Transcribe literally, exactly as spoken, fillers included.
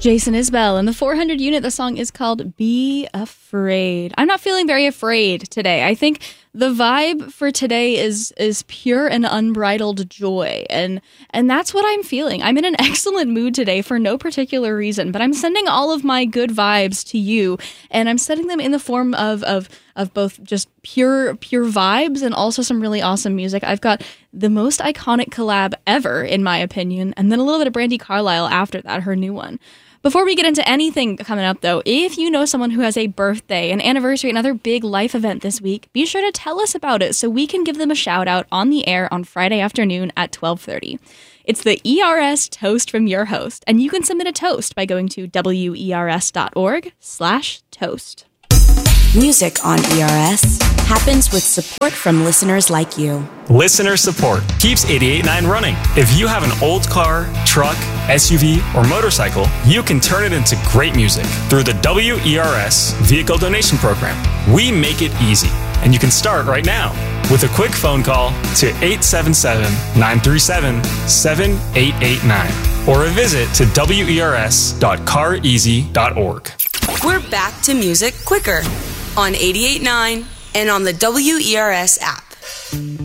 Jason Isbell and the four hundred unit. The song is called Be Afraid. I'm not feeling very afraid today. I think the vibe for today is is pure and unbridled joy, and and that's what I'm feeling. I'm in an excellent mood today for no particular reason, but I'm sending all of my good vibes to you, and I'm sending them in the form of of of both just pure pure vibes and also some really awesome music. I've got the most iconic collab ever, in my opinion, and then a little bit of Brandi Carlile after that, her new one. Before we get into anything coming up, though, if you know someone who has a birthday, an anniversary, another big life event this week, be sure to tell us about it so we can give them a shout out on the air on Friday afternoon at twelve thirty. It's the E R S Toast from your host, and you can submit a toast by going to wers.org slash toast. Music on E R S happens with support from listeners like you. Listener support keeps eighty-eight point nine running. If you have an old car, truck, S U V, or motorcycle, you can turn it into great music through the W E R S Vehicle Donation Program. We make it easy, and you can start right now with a quick phone call to eight seven seven, nine three seven, seven eight eight nine or a visit to W E R S dot car easy dot org. We're back to music quicker on eighty-eight point nine and on the W E R S app.